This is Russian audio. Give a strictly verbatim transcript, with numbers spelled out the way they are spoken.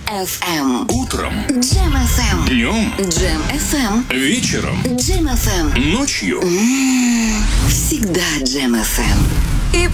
эф эм. Утром. Джем эф эм. Днем. Джем эф эм. Вечером. Джем эф эм. Ночью. Всегда Джем эф эм.